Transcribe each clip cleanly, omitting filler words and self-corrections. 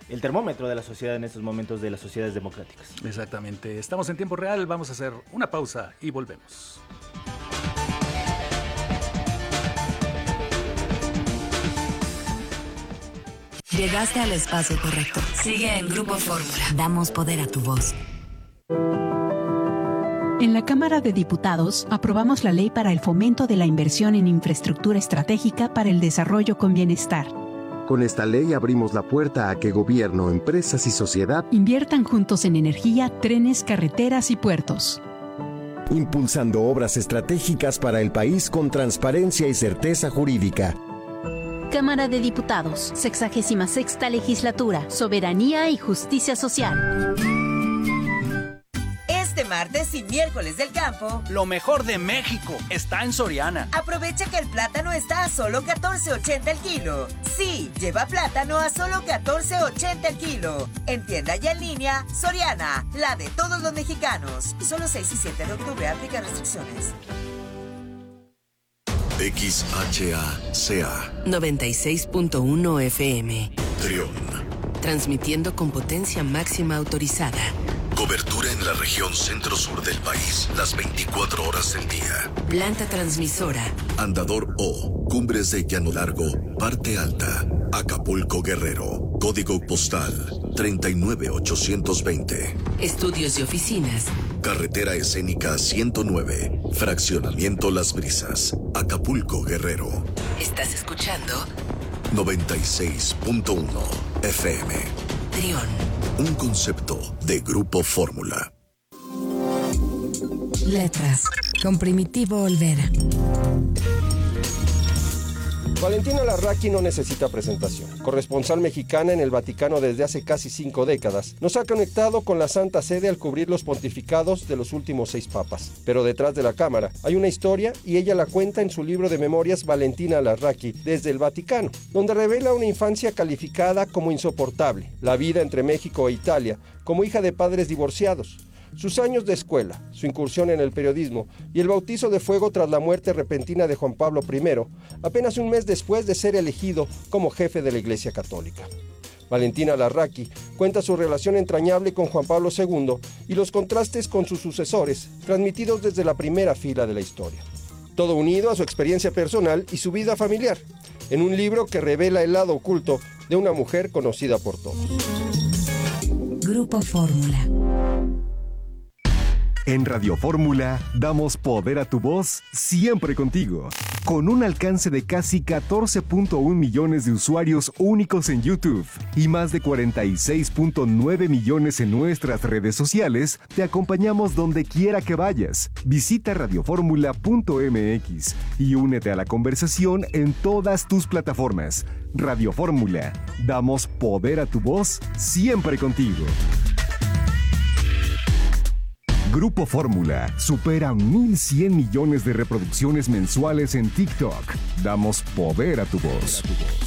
el termómetro de la sociedad en estos momentos de las sociedades democráticas. Exactamente. Estamos en tiempo real, vamos a hacer una pausa y volvemos. Llegaste al espacio correcto. Sigue en Grupo Fórmula. Damos poder a tu voz. En la Cámara de Diputados aprobamos la ley para el fomento de la inversión en infraestructura estratégica para el desarrollo con bienestar. Con esta ley abrimos la puerta a que gobierno, empresas y sociedad inviertan juntos en energía, trenes, carreteras y puertos. Impulsando obras estratégicas para el país con transparencia y certeza jurídica. Cámara de Diputados, 66ª Legislatura, Soberanía y Justicia Social. Este martes y miércoles del campo, lo mejor de México está en Soriana. Aprovecha que el plátano está a solo $14.80 el kilo. Sí, lleva plátano a solo $14.80 el kilo. En tienda y en línea, Soriana, la de todos los mexicanos. Solo 6 y 7 de octubre, aplica restricciones. XHACA 96.1 FM. Trión. Transmitiendo con potencia máxima autorizada. Cobertura en la región centro-sur del país, las 24 horas del día. Planta transmisora. Andador O, Cumbres de Llano Largo, Parte Alta, Acapulco, Guerrero. Código postal 39820. Estudios y oficinas. Carretera escénica 109, Fraccionamiento Las Brisas, Acapulco, Guerrero. ¿Estás escuchando? 96.1 FM. Trión. Un concepto de Grupo Fórmula. Letras. Con Primitivo Olvera. Valentina Larraqui no necesita presentación. Corresponsal mexicana en el Vaticano desde hace casi 5 décadas, nos ha conectado con la Santa Sede al cubrir los pontificados de los últimos 6 papas. Pero detrás de la cámara hay una historia y ella la cuenta en su libro de memorias Valentina Larraqui desde el Vaticano, donde revela una infancia calificada como insoportable, la vida entre México e Italia, como hija de padres divorciados, sus años de escuela, su incursión en el periodismo y el bautizo de fuego tras la muerte repentina de Juan Pablo I, apenas un mes después de ser elegido como jefe de la Iglesia Católica. Valentina Larraqui cuenta su relación entrañable con Juan Pablo II y los contrastes con sus sucesores, transmitidos desde la primera fila de la historia. Todo unido a su experiencia personal y su vida familiar, en un libro que revela el lado oculto de una mujer conocida por todos. Grupo Fórmula. En Radio Fórmula damos poder a tu voz siempre contigo. Con un alcance de casi 14.1 millones de usuarios únicos en YouTube y más de 46.9 millones en nuestras redes sociales, te acompañamos donde quiera que vayas. Visita radioformula.mx y únete a la conversación en todas tus plataformas. Radio Fórmula, damos poder a tu voz siempre contigo. Grupo Fórmula supera 1,100 millones de reproducciones mensuales en TikTok. Damos poder a tu voz.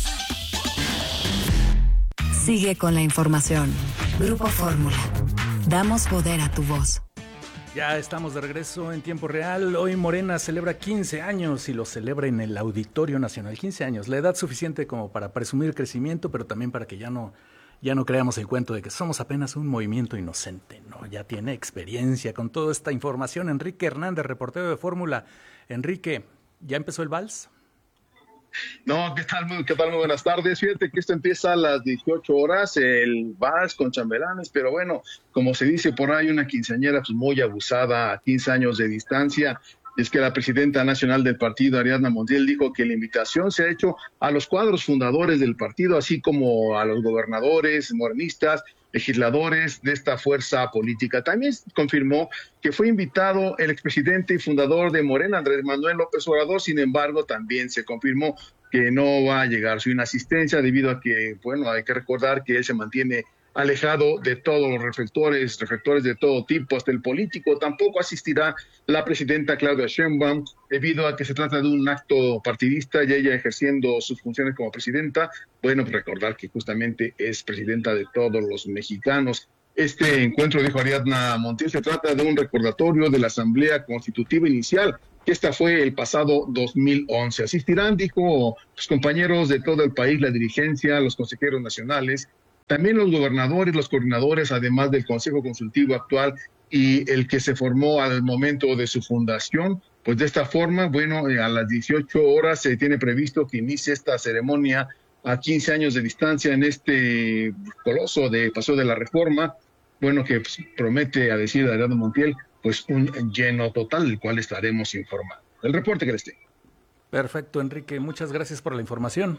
Sigue con la información. Grupo Fórmula. Damos poder a tu voz. Ya estamos de regreso en tiempo real. Hoy Morena celebra 15 años y lo celebra en el Auditorio Nacional. 15 años, la edad suficiente como para presumir crecimiento, pero también para que ya no creamos el cuento de que somos apenas un movimiento inocente. No, ya tiene experiencia con toda esta información. Enrique Hernández, reportero de Fórmula. Enrique, ¿ya empezó el vals? No, ¿qué tal? Muy buenas tardes. Fíjate que esto empieza a las 18 horas, el vals con chambelanes, pero bueno, como se dice por ahí, una quinceañera pues muy abusada a 15 años de distancia. Es que la presidenta nacional del partido, Ariadna Montiel, dijo que la invitación se ha hecho a los cuadros fundadores del partido, así como a los gobernadores, morenistas, legisladores de esta fuerza política. También confirmó que fue invitado el expresidente y fundador de Morena, Andrés Manuel López Obrador. Sin embargo, también se confirmó que no va a llegar su inasistencia debido a que, bueno, hay que recordar que él se mantiene alejado de todos los reflectores de todo tipo, hasta el político. Tampoco asistirá la presidenta Claudia Sheinbaum, debido a que se trata de un acto partidista y ella ejerciendo sus funciones como presidenta. Bueno, pues recordar que justamente es presidenta de todos los mexicanos. Este encuentro, dijo Ariadna Montiel, se trata de un recordatorio de la Asamblea Constitutiva Inicial, que esta fue el pasado 2011. Asistirán, dijo, los compañeros de todo el país, la dirigencia, los consejeros nacionales, También los gobernadores, los coordinadores, además del Consejo Consultivo actual y el que se formó al momento de su fundación, pues de esta forma, bueno, a las 18 horas se tiene previsto que inicie esta ceremonia a 15 años de distancia en este coloso de Paseo de la Reforma, bueno, que pues, promete, a decir de Adriano Montiel, pues un lleno total, del cual estaremos informando. El reporte que les tengo. Perfecto, Enrique, muchas gracias por la información.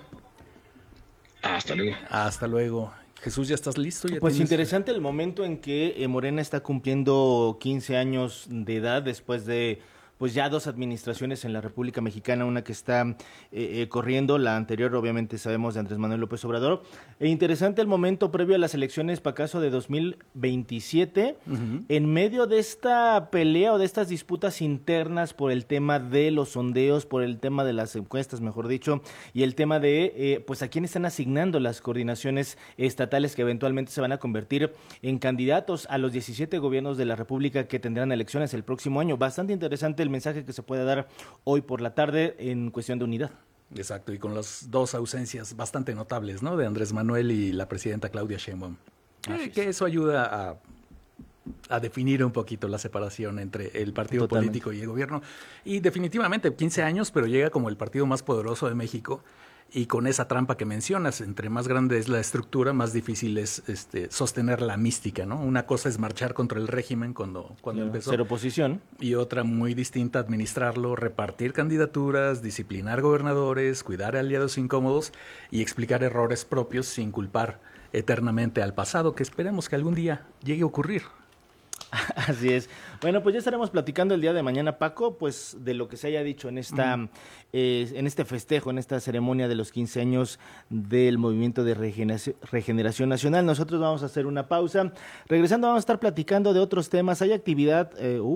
Hasta luego. Hasta luego. Jesús, ¿ya estás listo? ¿Ya pues tienes... interesante el momento en que Morena está cumpliendo 15 años de edad después de pues ya 2 administraciones en la República Mexicana, una que está corriendo, la anterior obviamente sabemos de Andrés Manuel López Obrador. E interesante el momento previo a las elecciones Pacaso de 2027, en medio de esta pelea o de estas disputas internas por el tema de los sondeos, por el tema de las encuestas, mejor dicho, y el tema de pues a quién están asignando las coordinaciones estatales que eventualmente se van a convertir en candidatos a los 17 gobiernos de la República que tendrán elecciones el próximo año. Bastante interesante el mensaje que se puede dar hoy por la tarde en cuestión de unidad. Exacto, y con las 2 ausencias bastante notables, ¿no? De Andrés Manuel y la presidenta Claudia Sheinbaum. Que eso ayuda a definir un poquito la separación entre el partido político y el gobierno. Y definitivamente 15 años, pero llega como el partido más poderoso de México. Y con esa trampa que mencionas, entre más grande es la estructura, más difícil es sostener la mística, ¿no? Una cosa es marchar contra el régimen cuando empezó. Ser oposición. Y otra muy distinta, administrarlo, repartir candidaturas, disciplinar gobernadores, cuidar aliados incómodos y explicar errores propios sin culpar eternamente al pasado, que esperemos que algún día llegue a ocurrir. Así es. Bueno, pues ya estaremos platicando el día de mañana, Paco, pues de lo que se haya dicho en este festejo, en esta ceremonia de los 15 años del Movimiento de Regeneración Nacional. Nosotros vamos a hacer una pausa. Regresando vamos a estar platicando de otros temas. Hay actividad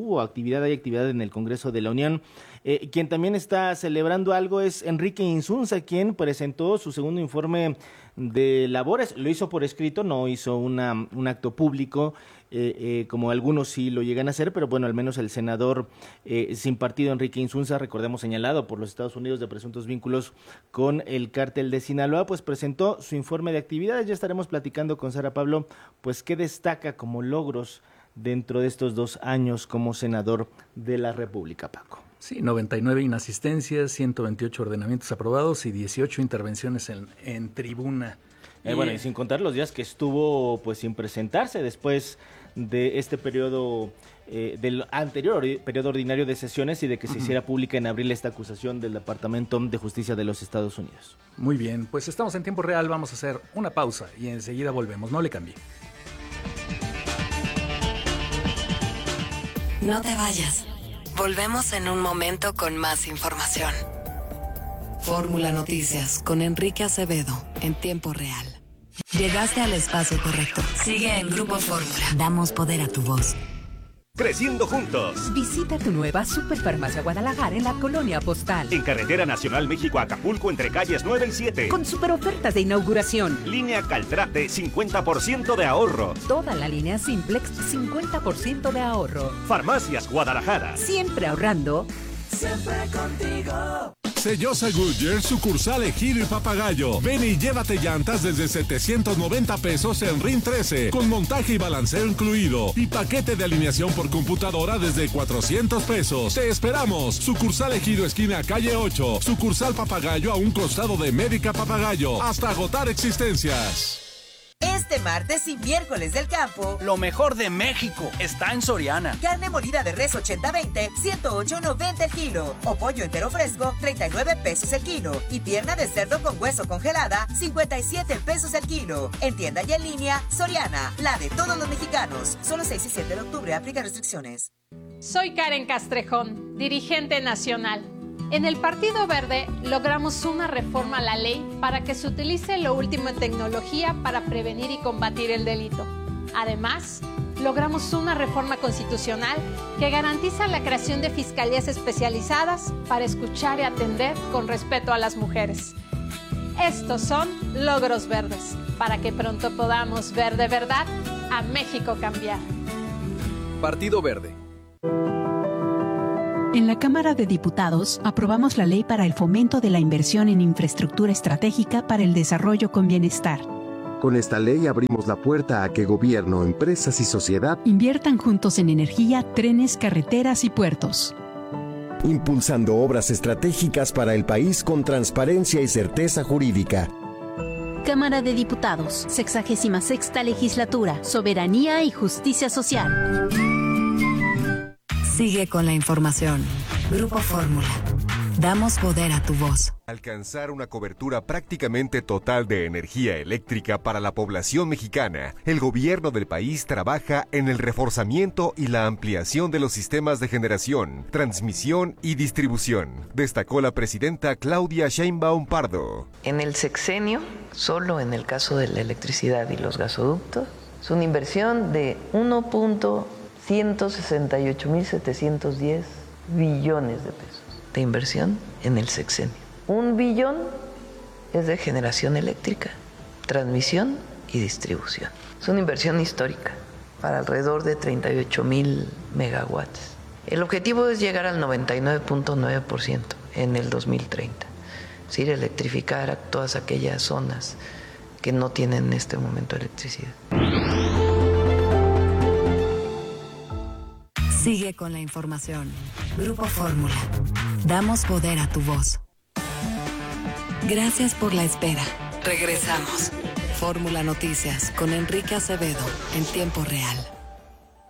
en el Congreso de la Unión. Quien también está celebrando algo es Enrique Insunza, quien presentó su segundo informe de labores. Lo hizo por escrito, no hizo un acto público, como algunos sí lo llegan a hacer, pero bueno, al menos el senador sin partido Enrique Insunza, recordemos señalado por los Estados Unidos de presuntos vínculos con el cártel de Sinaloa, pues presentó su informe de actividades. Ya estaremos platicando con Sara Pablo, pues qué destaca como logros dentro de estos 2 años como senador de la República, Paco. Sí, 99 inasistencias, 128 ordenamientos aprobados y 18 intervenciones en tribuna. Bueno, y sin contar los días que estuvo pues sin presentarse después de este periodo, del anterior periodo ordinario de sesiones y de que se hiciera pública en abril esta acusación del Departamento de Justicia de los Estados Unidos. Muy bien, pues estamos en tiempo real, vamos a hacer una pausa y enseguida volvemos, no le cambie. No te vayas. Volvemos en un momento con más información. Fórmula Noticias con Enrique Acevedo en tiempo real. Llegaste al espacio correcto. Sigue en Grupo Fórmula. Damos poder a tu voz. Creciendo juntos. Visita tu nueva Superfarmacia Guadalajara en la Colonia Postal. En Carretera Nacional México-Acapulco entre calles 9 y 7. Con super ofertas de inauguración. Línea Caltrate, 50% de ahorro. Toda la línea Simplex, 50% de ahorro. Farmacias Guadalajara. Siempre ahorrando. Siempre contigo. Sellosa Goodyear, sucursal Ejido y Papagayo. Ven y llévate llantas desde 790 pesos en RIN 13, con montaje y balanceo incluido. Y paquete de alineación por computadora desde 400 pesos. ¡Te esperamos! Sucursal Ejido, esquina calle 8. Sucursal Papagayo a un costado de Médica Papagayo. Hasta agotar existencias. Este martes y miércoles del campo, lo mejor de México está en Soriana. Carne molida de res 80-20, 108.90 el kilo. O pollo entero fresco, 39 pesos el kilo. Y pierna de cerdo con hueso congelada, 57 pesos el kilo. En tienda y en línea, Soriana, la de todos los mexicanos. Solo 6 y 7 de octubre, aplica restricciones. Soy Karen Castrejón, dirigente nacional. En el Partido Verde logramos una reforma a la ley para que se utilice lo último en tecnología para prevenir y combatir el delito. Además, logramos una reforma constitucional que garantiza la creación de fiscalías especializadas para escuchar y atender con respeto a las mujeres. Estos son logros verdes, para que pronto podamos ver de verdad a México cambiar. Partido Verde. En la Cámara de Diputados aprobamos la Ley para el Fomento de la Inversión en Infraestructura Estratégica para el Desarrollo con Bienestar. Con esta ley abrimos la puerta a que gobierno, empresas y sociedad inviertan juntos en energía, trenes, carreteras y puertos. Impulsando obras estratégicas para el país con transparencia y certeza jurídica. Cámara de Diputados, 66ª Legislatura, Soberanía y Justicia Social. Sigue con la información. Grupo Fórmula. Damos poder a tu voz. Alcanzar una cobertura prácticamente total de energía eléctrica para la población mexicana, el gobierno del país trabaja en el reforzamiento y la ampliación de los sistemas de generación, transmisión y distribución, destacó la presidenta Claudia Sheinbaum Pardo. En el sexenio, solo en el caso de la electricidad y los gasoductos, es una inversión de 1.168.710 billones de pesos de inversión en el sexenio. 1 billón es de generación eléctrica, transmisión y distribución. Es una inversión histórica para alrededor de 38,000 megawatts. El objetivo es llegar al 99.9% en el 2030. Es decir, electrificar a todas aquellas zonas que no tienen en este momento electricidad. Sigue con la información. Grupo Fórmula. Damos poder a tu voz. Gracias por la espera. Regresamos. Fórmula Noticias con Enrique Acevedo en tiempo real.